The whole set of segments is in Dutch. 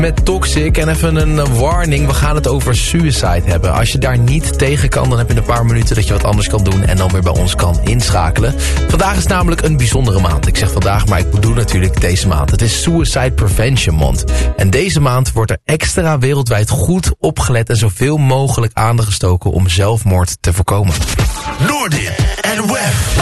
Met Toxic en even een warning, we gaan het over suicide hebben. Als je daar niet tegen kan, dan heb je een paar minuten dat je wat anders kan doen en dan weer bij ons kan inschakelen. Vandaag is namelijk een bijzondere maand. Ik zeg vandaag, maar ik bedoel natuurlijk deze maand. Het is Suicide Prevention Month. En deze maand wordt er extra wereldwijd goed opgelet en zoveel mogelijk aandacht gestoken om zelfmoord te voorkomen. Noordin en Wef.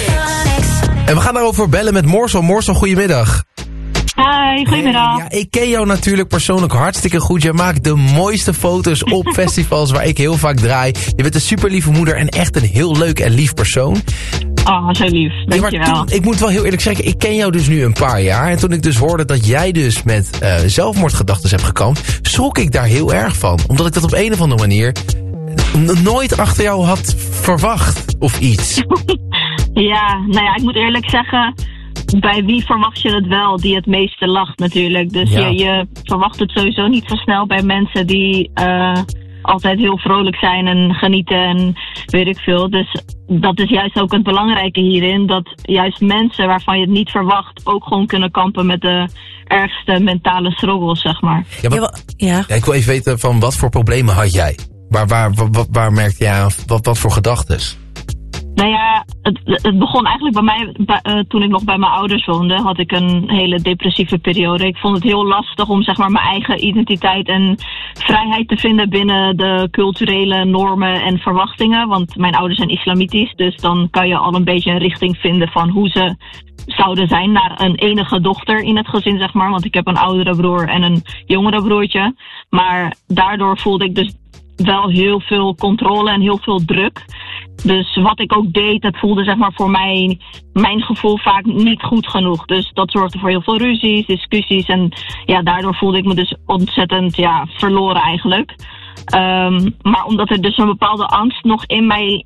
En we gaan daarover bellen met Morsel. Morsel, goedemiddag. Hi, goedemiddag. Ja, ik ken jou natuurlijk persoonlijk hartstikke goed. Je maakt de mooiste foto's op festivals waar ik heel vaak draai. Je bent een super lieve moeder en echt een heel leuk en lief persoon. Oh, zo lief. Dankjewel. Ik moet wel heel eerlijk zeggen, ik ken jou dus nu een paar jaar. En toen ik dus hoorde dat jij dus met zelfmoordgedachten hebt gekampt, schrok ik daar heel erg van. Omdat ik dat op een of andere manier nooit achter jou had verwacht of iets. Ja, nou ja, ik moet eerlijk zeggen, bij wie verwacht je het wel die het meeste lacht natuurlijk. Dus ja. je verwacht het sowieso niet zo snel bij mensen die altijd heel vrolijk zijn en genieten en weet ik veel. Dus dat is juist ook het belangrijke hierin, dat juist mensen waarvan je het niet verwacht ook gewoon kunnen kampen met de ergste mentale struggles, zeg maar. Ja, ik wil even weten van wat voor problemen had jij? Waar merkte jij aan? Wat voor gedachtes? Nou ja, het begon eigenlijk bij mij, toen ik nog bij mijn ouders woonde, had ik een hele depressieve periode. Ik vond het heel lastig om zeg maar mijn eigen identiteit en vrijheid te vinden binnen de culturele normen en verwachtingen. Want mijn ouders zijn islamitisch, dus dan kan je al een beetje een richting vinden van hoe ze zouden zijn naar een enige dochter in het gezin, zeg maar. Want ik heb een oudere broer en een jongere broertje. Maar daardoor voelde ik dus wel heel veel controle en heel veel druk. Dus wat ik ook deed, dat voelde zeg maar voor mij, mijn gevoel vaak niet goed genoeg. Dus dat zorgde voor heel veel ruzies, discussies. En ja, daardoor voelde ik me dus ontzettend verloren eigenlijk. Maar omdat er dus een bepaalde angst nog in mij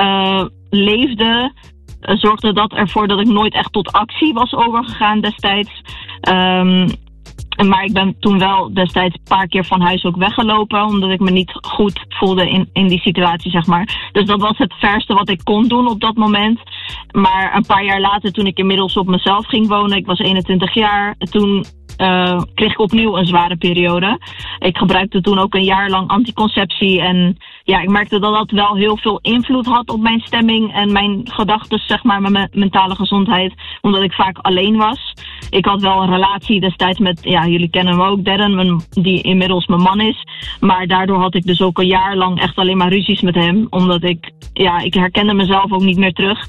leefde, zorgde dat ervoor dat ik nooit echt tot actie was overgegaan destijds. Maar ik ben toen wel destijds een paar keer van huis ook weggelopen, omdat ik me niet goed voelde in die situatie, zeg maar. Dus dat was het verste wat ik kon doen op dat moment. Maar een paar jaar later, toen ik inmiddels op mezelf ging wonen, ik was 21 jaar, toen kreeg ik opnieuw een zware periode. Ik gebruikte toen ook een jaar lang anticonceptie en ja, ik merkte dat dat wel heel veel invloed had op mijn stemming en mijn gedachten, zeg maar, met mijn mentale gezondheid, omdat ik vaak alleen was. Ik had wel een relatie destijds met, jullie kennen hem ook, Darren, die inmiddels mijn man is. Maar daardoor had ik dus ook een jaar lang echt alleen maar ruzies met hem, omdat ik herkende mezelf ook niet meer terug.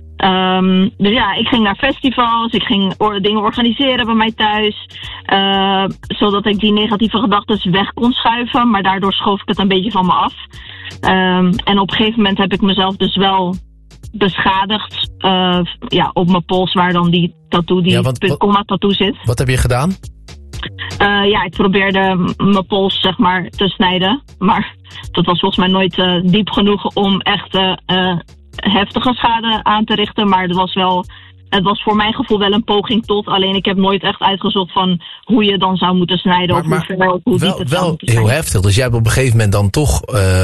Dus ja, ik ging naar festivals, ik ging dingen organiseren bij mij thuis, zodat ik die negatieve gedachten weg kon schuiven, maar daardoor schoof ik het een beetje van me af. En op een gegeven moment heb ik mezelf dus wel beschadigd, op mijn pols waar dan die tattoo, puntkomma-tattoo zit. Wat heb je gedaan? Ik probeerde mijn pols, zeg maar, te snijden, maar dat was volgens mij nooit diep genoeg om echt heftige schade aan te richten, maar het was voor mijn gevoel wel een poging tot. Alleen ik heb nooit echt uitgezocht van hoe je dan zou moeten snijden. Hoe diep het zou moeten heel zijn. Heftig. Dus jij hebt op een gegeven moment dan toch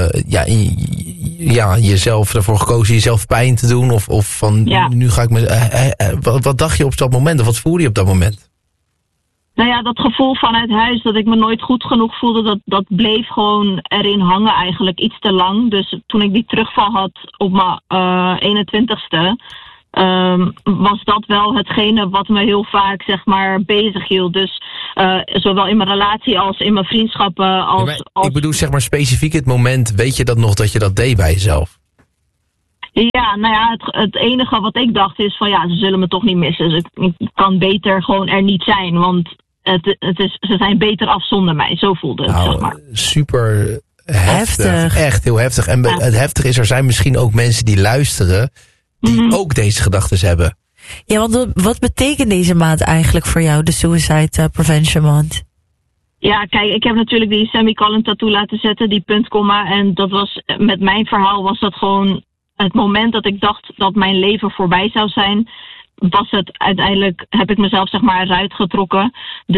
jezelf ervoor gekozen jezelf pijn te doen. Of van nu ga ik wat dacht je op dat moment? Of wat voelde je op dat moment? Nou ja, dat gevoel vanuit huis dat ik me nooit goed genoeg voelde, dat bleef gewoon erin hangen eigenlijk iets te lang. Dus toen ik die terugval had op mijn 21ste, was dat wel hetgene wat me heel vaak, zeg maar, bezig hield. Dus zowel in mijn relatie als in mijn vriendschappen. Ik bedoel, zeg maar, specifiek het moment, weet je dat nog dat je dat deed bij jezelf? Ja, nou ja, het enige wat ik dacht is van ze zullen me toch niet missen. Dus ik kan beter gewoon er niet zijn, want ze zijn beter af zonder mij. Zo voelde het, zeg maar. Super heftig. Echt heel heftig. En het heftige is, er zijn misschien ook mensen die luisteren die ook deze gedachten hebben. Ja, want wat betekent deze maand eigenlijk voor jou, de Suicide Prevention Month? Ja, kijk, ik heb natuurlijk die semicolon tattoo laten zetten, die puntkomma. En dat was, met mijn verhaal was dat gewoon het moment dat ik dacht dat mijn leven voorbij zou zijn, was het uiteindelijk, heb ik mezelf, zeg maar, eruit getrokken.